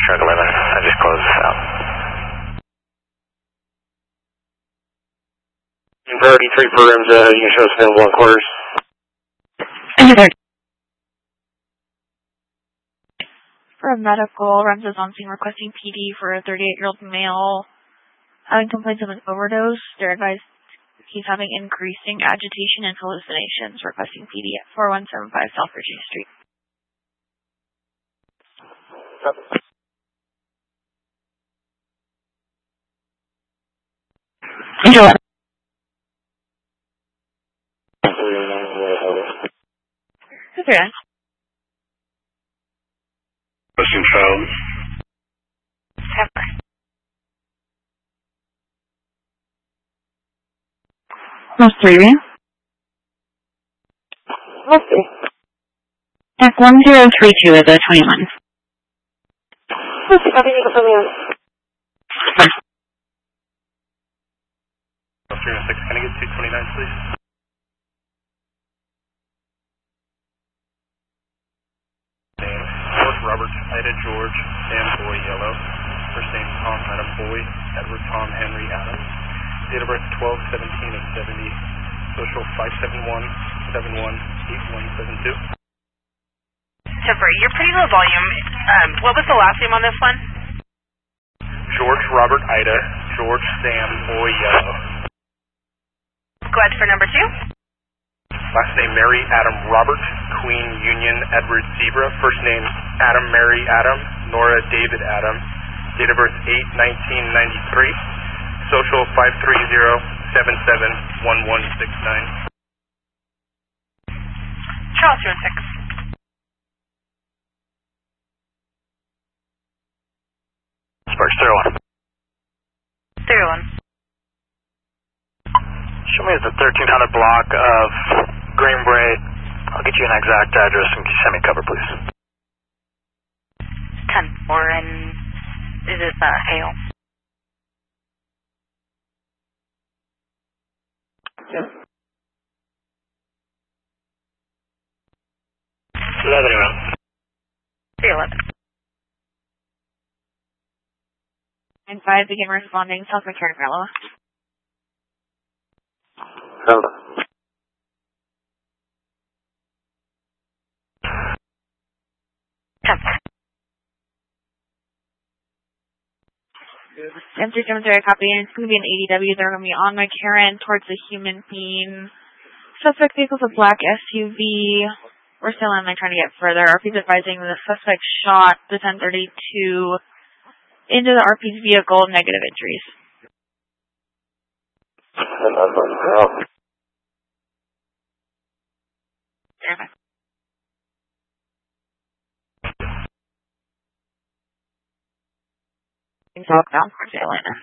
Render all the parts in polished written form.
Truck 11, I just closed this out. Priority 3 for rims, you can show us available in quarters. For a medical, REMS is on scene requesting PD for a 38-year-old male having complaints of an overdose. They're advised he's having increasing agitation and hallucinations, requesting PD at 4175 South Virginia Street. Enjoy. Okay. Question child. Most 3, Rhea? Most 3. Act 1032 is a 21. Most 3, copy, you can fill me in. 306, can I get 229, please? George Robert, Ida George, Sam Boy Yellow. First name Tom Adam Boy, Edward Tom Henry Adams. Date of birth 12/17 of 70. Social 571-71-8172. Temporary, you're pretty low volume. What was the last name on this one? George Robert Ida, George Sam Boy Yellow. Go ahead for number 2. Last name Mary Adam Robert, Queen Union Edward Zebra. First name Adam Mary Adam, Nora David Adam. Date of birth 8/1993. Social 530-77-1169. Charles 206. Sparks 01. 01. Show me the 1300 block of Greenbrae. I'll get you an exact address and send me cover, please. 10-4, and is it Hale? Yep. 11 around. 311. And 5 begin responding, South McCarran, Iowa. Hello. Answer cemetery copy, and it's going to be an ADW. They're going to be on McCarran towards the Human Bean. Suspect vehicle's a black SUV. We're still on there trying to get further. RP's advising the suspect shot the 1032 into the RP's vehicle, negative injuries. Okay. Talk down for Atlanta.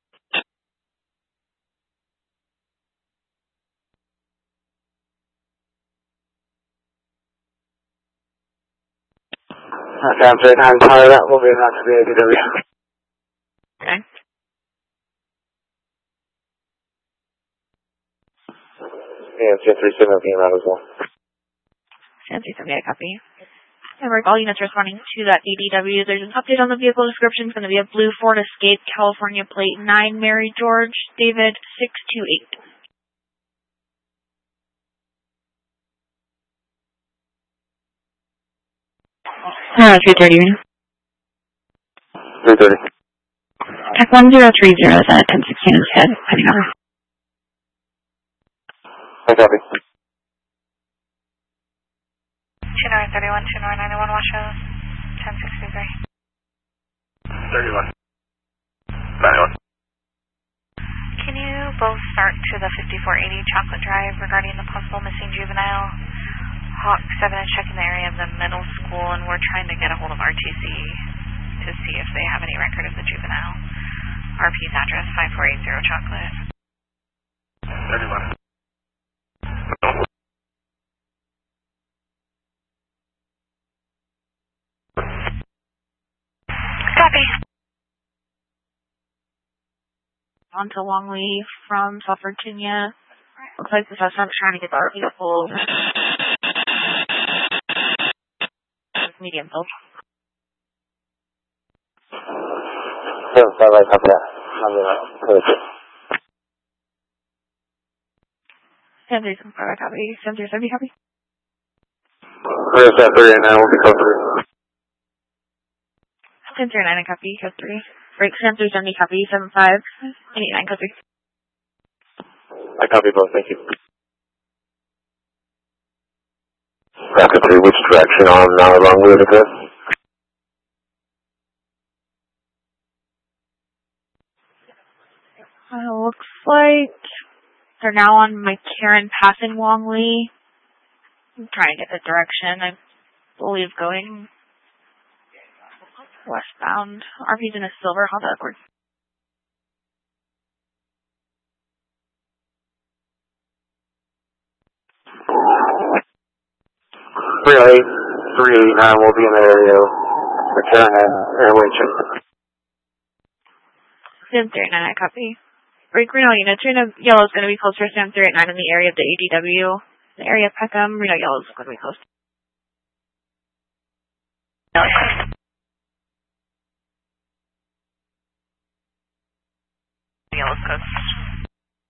Okay, I'm saying I'm tired of that. We'll be back to the ADW. Okay. Yeah, it's 317 around as well. Fancy for me, I copy. Remember, all units responding to that ADW. There's an update on the vehicle description. It's going to be a blue Ford Escape, California plate 9, Mary George, David 628. 330. 330. Tech 1030 is at 1016 instead, heading over. I copy. 2931, 2991, Washoe, 1063. 31. 91. Can you both start to the 5480 Chocolate Drive regarding the possible missing juvenile? Hawk 7 is checking the area of the middle school, and we're trying to get a hold of RTC to see if they have any record of the juvenile. RP's address, 5480 Chocolate. 31. Copy. On to Longley from South Virginia. Looks like the suspect's trying to get the RP full. Medium build. 7-5, I copy that. On the code. 7-3-7-5, I copy. 7-3-7, you copy? Where's that 3 right now? We'll be code 3. 7-3-9, I copy. Code 3. Break 7-3-7, you copy. 7-5, 89, code 3. I copy both, thank you. Rocket 3, which direction on runway to go? Looks like they're now on McCarran passing Longley. I'm trying to get the direction. I believe going westbound. RP's in a silver. How's that work? Relay 389 will be in the area. McCarran airway check. 7-3-9, I copy. Break Reno unit. Reno Yellow is going to be close for 7-3-9 in the area of the ADW. The area of Peckham. Reno Yellow is going to be close.